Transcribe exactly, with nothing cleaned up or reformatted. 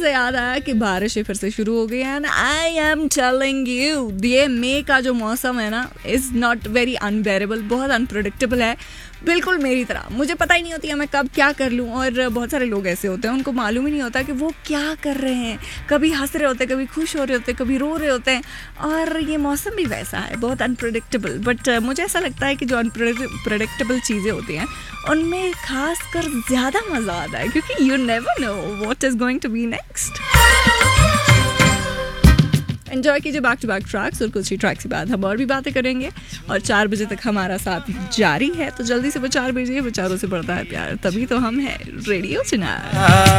से याद आया कि बारिशें फिर से शुरू हो गई हैं। आई एम टेलिंग यू, ये मई का जो मौसम है ना, इज़ नॉट वेरी अनबेरेबल, बहुत अनप्रेडिक्टेबल है, बिल्कुल मेरी तरह। मुझे पता ही नहीं होती है मैं कब क्या कर लूँ, और बहुत सारे लोग ऐसे होते हैं उनको मालूम ही नहीं होता कि वो क्या कर रहे हैं। कभी हंस रहे होते हैं, कभी खुश हो रहे होते हैं, कभी रो रहे होते हैं, और ये मौसम भी वैसा है, बहुत अनप्रेडिक्टेबल। बट uh, मुझे ऐसा लगता है कि जो अनप्रेडिक्टेबल चीज़ें होती हैं उनमें खास कर ज़्यादा मज़ा आता है, क्योंकि you never know what is going to be next. Enjoy कीजिए बैक टू बैक ट्रैक्स, और कुछ ही ट्रैक्स के बाद हम और भी बातें करेंगे, और चार बजे तक हमारा साथ जारी है। तो जल्दी से विचार भेजिए, विचारों से बढ़ता है प्यार, तभी तो हम हैं रेडियो चुनाव।